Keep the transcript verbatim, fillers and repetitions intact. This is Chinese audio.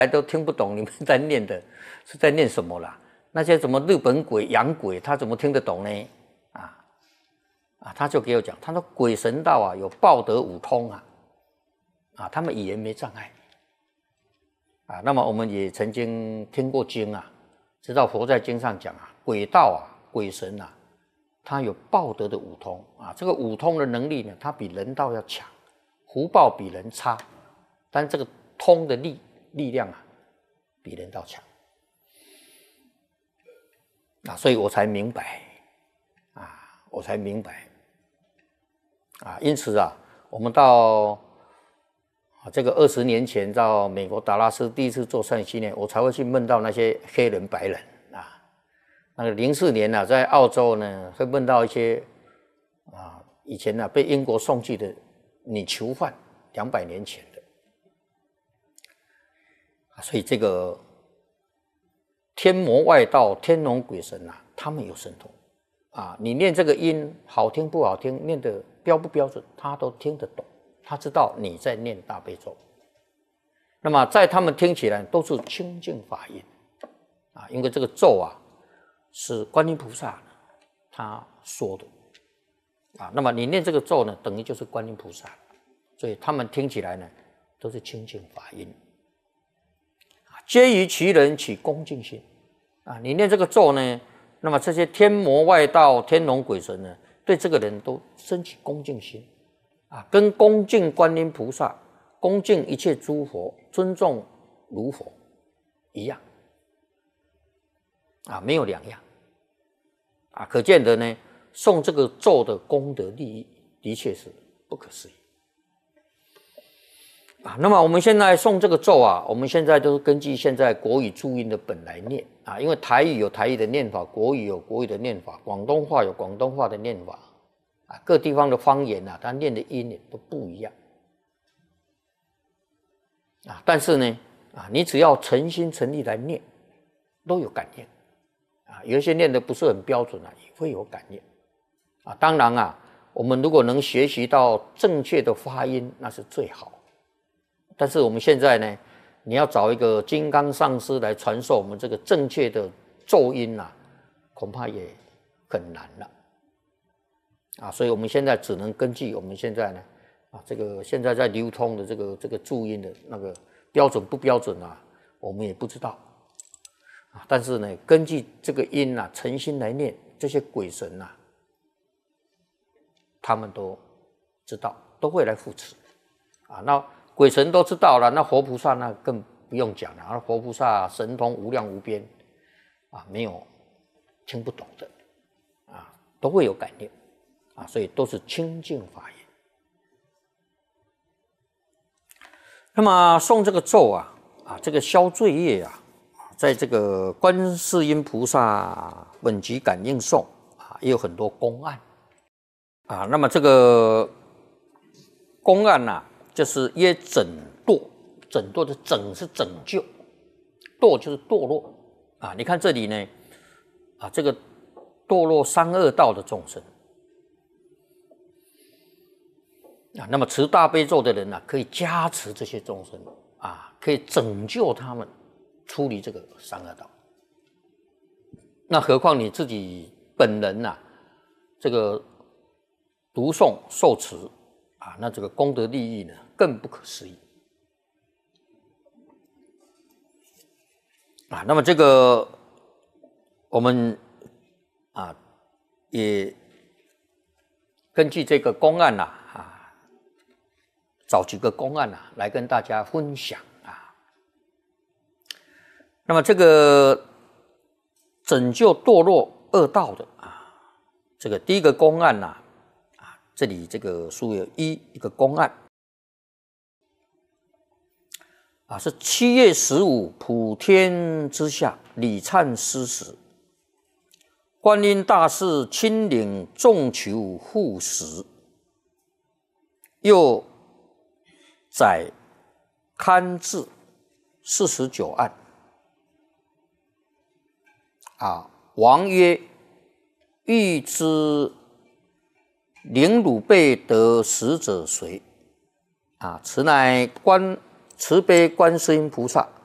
都听不懂你们在念的是在念什么啦。那些什么日本鬼、洋鬼，他怎么听得懂呢？啊啊，他就给我讲，他说鬼神道啊有报得五通啊，啊，他们语言没障碍啊。那么我们也曾经听过经啊，知道佛在经上讲啊，鬼道啊、鬼神啊，他有报得的五通啊。这个五通的能力呢，他比人道要强，福报比人差，但这个通的力力量啊，比人道强。啊，所以我才明白，啊，我才明白，啊，因此啊，我们到啊这个二十年前到美国达拉斯第一次做善训练，我才会去梦到那些黑人白人啊。那个零四年啊，在澳洲呢，会梦到一些啊以前呢、啊、被英国送去的女囚犯，两百年前的，啊，所以这个。天魔外道、天龙鬼神啊，他们有神通啊！你念这个音好听不好听，念得标不标准，他都听得懂。他知道你在念大悲咒，那么在他们听起来都是清净法音啊，因为这个咒啊是观音菩萨他说的啊。那么你念这个咒呢，等于就是观音菩萨，所以他们听起来呢都是清净法音。皆于其人起恭敬心啊！你念这个咒呢，那么这些天魔外道、天龙鬼神呢，对这个人都升起恭敬心啊，跟恭敬观音菩萨、恭敬一切诸佛、尊重如佛一样啊，没有两样啊。可见得呢，诵这个咒的功德利益，的确是不可思议。啊，那么我们现在诵这个咒啊，我们现在都是根据现在国语注音的本来念啊，因为台语有台语的念法，国语有国语的念法，广东话有广东话的念法啊，各地方的方言啊，它念的音也都不一样啊。但是呢，啊，你只要诚心诚意来念，都有感应啊。有一些念的不是很标准啊，也会有感应啊。当然啊，我们如果能学习到正确的发音，那是最好。但是我们现在呢，你要找一个金刚上师来传授我们这个正确的咒音啊，恐怕也很难了啊。所以我们现在只能根据我们现在呢啊，这个现在在流通的这个这个注音的那个标准不标准啊，我们也不知道啊。但是呢，根据这个音啊，诚心来念，这些鬼神啊，他们都知道，都会来扶持啊。那鬼神都知道了，那活菩萨那更不用讲了。活菩萨神通无量无边啊，没有听不懂的啊，都会有感应啊，所以都是清净法音。那么诵这个咒啊，啊，这个消罪业啊，在这个观世音菩萨本集感应颂啊，也有很多公案啊。那么这个公案呐、啊。就是耶拯堕，拯堕的拯是拯救，堕就是堕落啊！你看这里呢，啊，这个堕落三恶道的众生啊，那么持大悲咒的人呢、啊，可以加持这些众生啊，可以拯救他们出离这个三恶道。那何况你自己本人呐、啊，这个读诵受持。啊，那这个功德利益呢，更不可思议啊！那么这个我们啊，也根据这个公案呐啊，找几个公案呐、啊、来跟大家分享啊。那么这个拯救堕落恶道的啊，这个第一个公案呐、啊。这里这个书有一一个公案啊，是七月十五普天之下礼忏施食，观音大士亲领众求护食，又载刊制四十九案啊。王曰：欲知领汝辈得食者谁？啊，此乃观慈悲观世音菩萨